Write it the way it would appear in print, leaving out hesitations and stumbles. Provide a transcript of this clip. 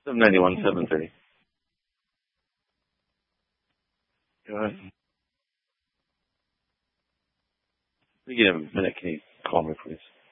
791, 730. Go ahead. Let me get a minute. Can you call me, please?